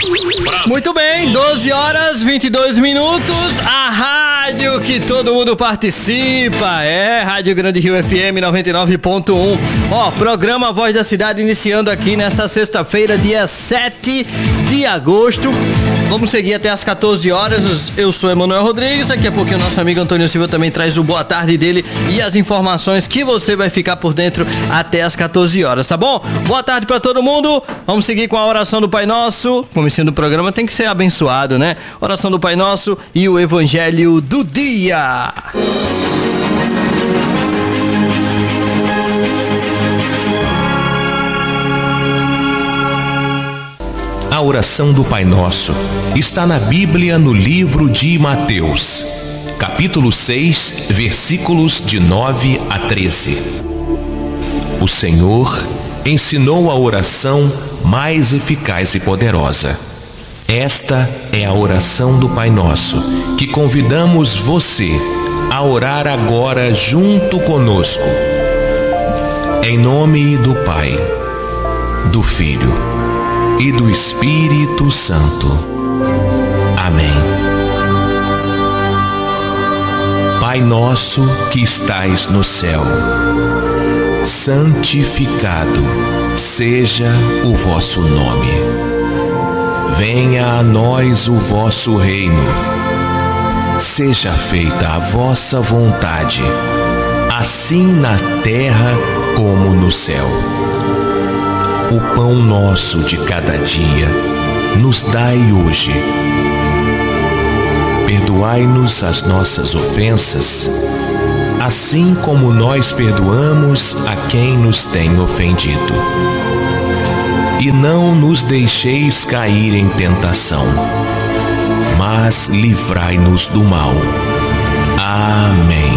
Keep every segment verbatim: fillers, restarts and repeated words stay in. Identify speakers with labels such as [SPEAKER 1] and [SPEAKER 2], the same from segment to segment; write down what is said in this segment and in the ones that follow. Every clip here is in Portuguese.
[SPEAKER 1] Muito bem, doze horas, vinte e dois minutos, a rádio que todo mundo participa, é Rádio Grande Rio F M noventa e nove ponto um. Ó, programa Voz da Cidade iniciando aqui nessa sexta-feira, dia sete de agosto. Vamos seguir até as quatorze horas. Eu sou Emanuel Rodrigues. Daqui a pouquinho o nosso amigo Antônio Silva também traz o boa tarde dele e as informações que você vai ficar por dentro até as quatorze horas, tá bom? Boa tarde pra todo mundo. Vamos seguir com a oração do Pai Nosso. Começando o programa tem que ser abençoado, né? Oração do Pai Nosso e o Evangelho do dia.
[SPEAKER 2] A oração do Pai Nosso está na Bíblia, no livro de Mateus, capítulo seis, versículos de nove a treze. O Senhor ensinou a oração mais eficaz e poderosa. Esta é a oração do Pai Nosso, que convidamos você a orar agora junto conosco. Em nome do Pai, do Filho e do Espírito Santo. Amém. Pai nosso que estais no céu, santificado seja o vosso nome. Venha a nós o vosso reino. Seja feita a vossa vontade, assim na terra como no céu. O pão nosso de cada dia nos dai hoje. Perdoai-nos as nossas ofensas, assim como nós perdoamos a quem nos tem ofendido. E não nos deixeis cair em tentação, mas livrai-nos do mal. Amém.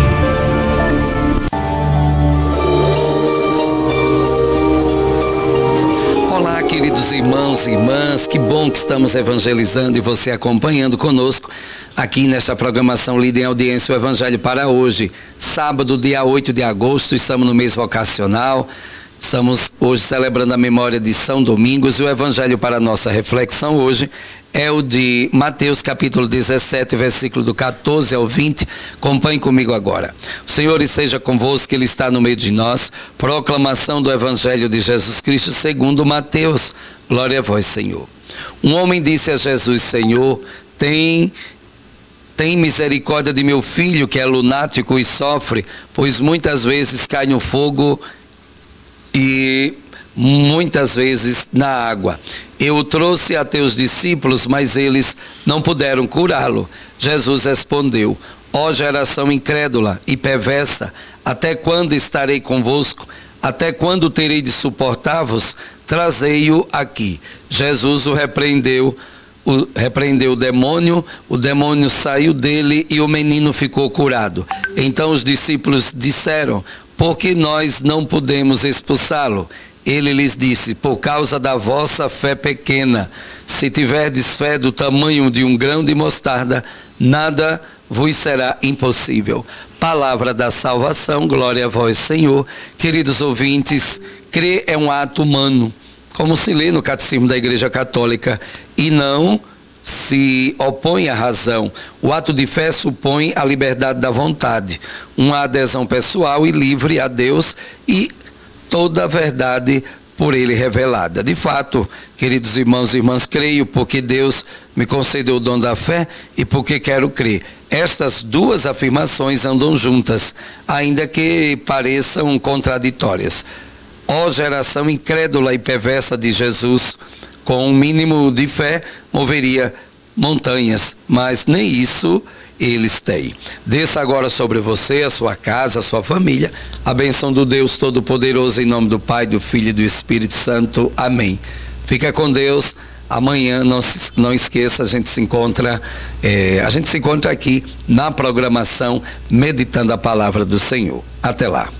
[SPEAKER 3] Queridos irmãos e irmãs, que bom que estamos evangelizando e você acompanhando conosco aqui nesta programação Líder em Audiência, o Evangelho para hoje, sábado, dia oito de agosto, estamos no mês vocacional, estamos hoje celebrando a memória de São Domingos e o Evangelho para a nossa reflexão hoje é o de Mateus capítulo dezessete, versículo do quatorze ao vinte. Acompanhe comigo agora. O Senhor esteja convosco, Ele está no meio de nós. Proclamação do Evangelho de Jesus Cristo segundo Mateus. Glória a vós, Senhor. Um homem disse a Jesus: Senhor, tem, tem misericórdia de meu filho que é lunático e sofre, pois muitas vezes cai no fogo e muitas vezes na água. Eu o trouxe a teus discípulos, mas eles não puderam curá-lo. Jesus respondeu: ó geração incrédula e perversa, até quando estarei convosco? Até quando terei de suportar-vos? Trazei-o aqui. Jesus o repreendeu, o, repreendeu o demônio, o demônio saiu dele e o menino ficou curado. Então os discípulos disseram: por que nós não podemos expulsá-lo? Ele lhes disse: por causa da vossa fé pequena. Se tiverdes fé do tamanho de um grão de mostarda, nada vos será impossível. Palavra da salvação, glória a vós, Senhor. Queridos ouvintes, crer é um ato humano, como se lê no Catecismo da Igreja Católica, e não se opõe à razão. O ato de fé supõe a liberdade da vontade, uma adesão pessoal e livre a Deus e toda a verdade por Ele revelada. De fato, queridos irmãos e irmãs, creio porque Deus me concedeu o dom da fé e porque quero crer. Estas duas afirmações andam juntas, ainda que pareçam contraditórias. Ó geração incrédula e perversa de Jesus, com um mínimo de fé, moveria montanhas, mas nem isso eles têm. Desça agora sobre você, a sua casa, a sua família, a bênção do Deus Todo-Poderoso, em nome do Pai, do Filho e do Espírito Santo. Amém. Fica com Deus. Amanhã, não, se, não esqueça, a gente se encontra, é, a gente se encontra aqui na programação, meditando a palavra do Senhor. Até lá.